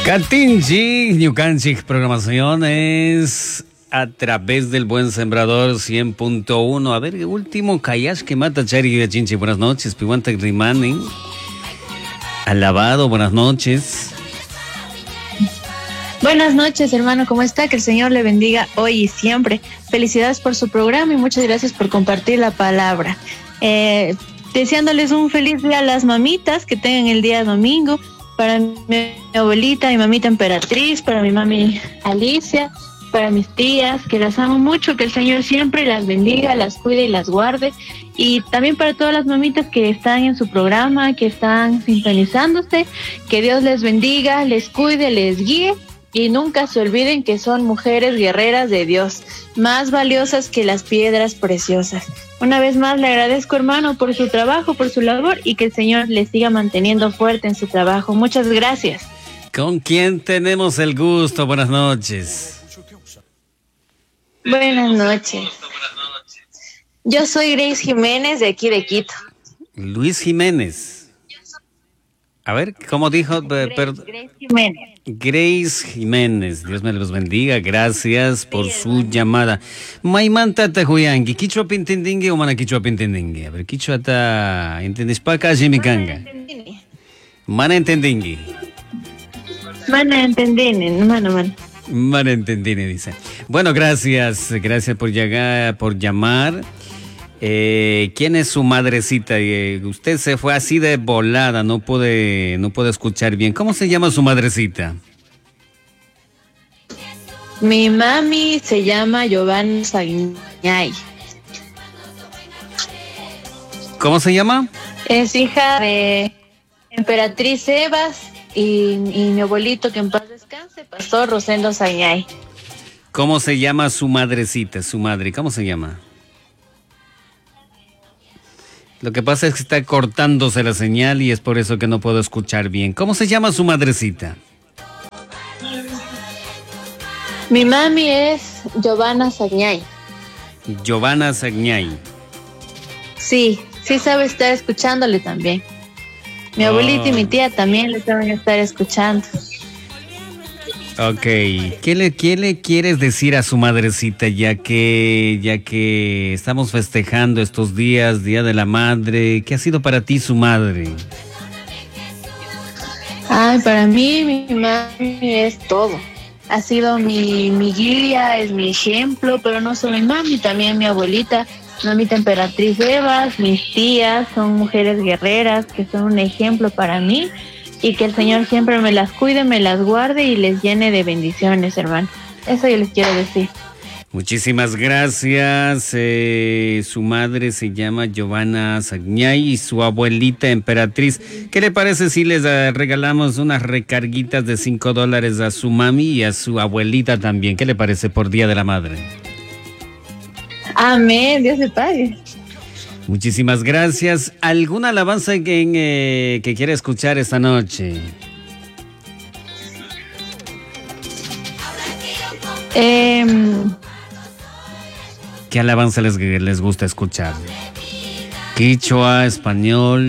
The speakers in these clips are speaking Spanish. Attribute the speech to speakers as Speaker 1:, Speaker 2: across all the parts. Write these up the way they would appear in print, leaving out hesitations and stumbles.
Speaker 1: Katinchi, Ñukanchik programaciones a través del Buen Sembrador 100.1. A ver, último Kayash que mata Chari de Chinchi. Buenas noches, Piwanta Rimani. Alabado, buenas noches.
Speaker 2: Buenas noches, hermano, ¿cómo está? Que el Señor le bendiga hoy y siempre. Felicidades por su programa y muchas gracias por compartir la palabra. Deseándoles un feliz día a las mamitas que tengan el día domingo. Para mi abuelita, mi mamita Emperatriz, para mi mami Alicia, para mis tías, que las amo mucho, que el Señor siempre las bendiga, las cuide y las guarde. Y también para todas las mamitas que están en su programa, que están sintonizándose, que Dios les bendiga, les cuide, les guíe. Y nunca se olviden que son mujeres guerreras de Dios, más valiosas que las piedras preciosas. Una vez más le agradezco, hermano, por su trabajo, por su labor y que el Señor les siga manteniendo fuerte en su trabajo. Muchas gracias.
Speaker 1: ¿Con quién tenemos el gusto? Buenas noches.
Speaker 2: Buenas noches. Yo soy Grace Jiménez de aquí de Quito.
Speaker 1: Luis Jiménez. A ver, ¿cómo dijo?
Speaker 2: Grace Jiménez.
Speaker 1: Grace Jiménez, Dios me los bendiga, gracias por su llamada. Maimanta tahuyangi, kichwa pintindingi o mana kichwa pintindingi. A ver, kichwa ta entendis pa ka jimikanga. Mana entendingi.
Speaker 2: Mana entendini, mana.
Speaker 1: Mana entendini, dice. Bueno, gracias por llegar, por llamar. ¿Quién es su madrecita? Usted se fue así de volada, no puede escuchar bien. ¿Cómo se llama su madrecita?
Speaker 2: Mi mami se llama Giovanna Sagñay.
Speaker 1: ¿Cómo se llama?
Speaker 2: Es hija de Emperatriz Evas y mi abuelito, que en paz descanse, Pastor Rosendo Sagñay.
Speaker 1: ¿Cómo se llama su madrecita, su madre? ¿Cómo se llama? Lo que pasa es que está cortándose la señal y es por eso que no puedo escuchar bien. ¿Cómo se llama su madrecita?
Speaker 2: Mi mami es Giovanna Sagñay.
Speaker 1: Giovanna Sagñay.
Speaker 2: Sí sabe estar escuchándole también. Mi abuelita y mi tía también le saben estar escuchando.
Speaker 1: Ok, ¿qué le quieres decir a su madrecita ya que estamos festejando estos días, Día de la Madre? ¿Qué ha sido para ti su madre?
Speaker 2: Ay, para mí mi mami es todo. Ha sido mi guía, es mi ejemplo, pero no solo mi mami, también mi abuelita, mamita Emperatriz Evas, mis tías, son mujeres guerreras que son un ejemplo para mí. Y que el Señor siempre me las cuide, me las guarde y les llene de bendiciones, hermano. Eso yo les quiero decir.
Speaker 1: Muchísimas gracias. Su madre se llama Giovanna Sagñay y su abuelita Emperatriz. ¿Qué le parece si les regalamos unas recarguitas de $5 a su mami y a su abuelita también? ¿Qué le parece por Día de la Madre?
Speaker 2: Amén, Dios le pague.
Speaker 1: Muchísimas gracias. ¿Alguna alabanza que quiera escuchar esta noche? ¿Qué alabanza les gusta escuchar? ¿Quichua, español?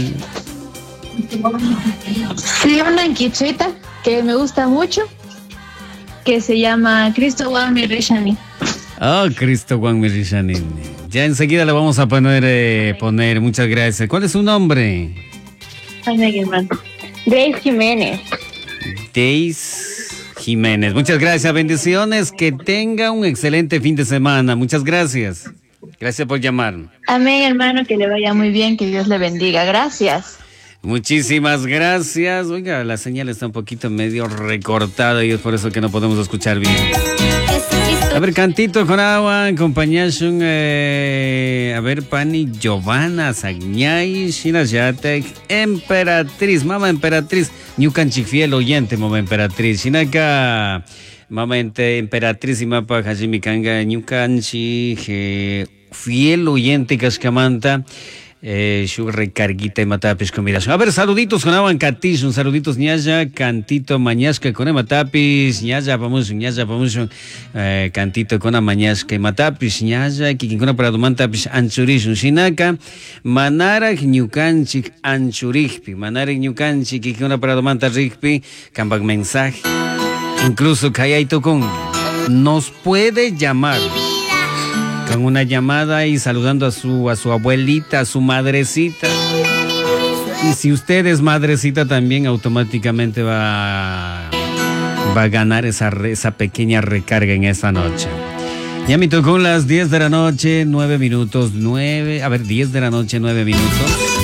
Speaker 2: Sí, una en quichuita que me gusta mucho, que se llama Cristo Juan Mirishani.
Speaker 1: Oh, Cristo Juan Mirishani. Ya enseguida le vamos a poner. Muchas gracias. ¿Cuál es su nombre?
Speaker 2: Grace Jiménez.
Speaker 1: Grace Jiménez. Muchas gracias. Bendiciones. Que tenga un excelente fin de semana. Muchas gracias. Gracias por llamar.
Speaker 2: Amén, hermano. Que le vaya muy bien. Que Dios le bendiga. Gracias.
Speaker 1: Muchísimas gracias. Oiga, la señal está un poquito medio recortada y es por eso que no podemos escuchar bien. A ver, cantito con agua, acompañación, a ver, Pani, Giovanna Sagñay, Shina Yatek, Emperatriz, Mama Emperatriz, Ñukanchik fiel oyente, Mama Emperatriz, Shinaka, Mama Emperatriz y Mapa Hajimi Kanga, Ñukanchik, fiel oyente, Kashkamanta. Su recarguita y matapis combinación. A ver, saluditos con Aban Catish, un saluditos ñaya, cantito mañasca con matapis, ñaya vamos, cantito con mañasca y matapis, ñaya, kikikuna para domantapis anchurish, un shinaka, manara ñukanchik anchurihpi, manara ñukanchik kikikuna para domanta rihpi, cambak mensaje. Incluso Kayay Tocón nos puede llamar con una llamada y saludando a su abuelita, a su madrecita. Y si usted es madrecita también automáticamente va a ganar esa pequeña recarga en esa noche. Ya me tocó las 10 de la noche, 9 minutos, 10 de la noche, 9 minutos.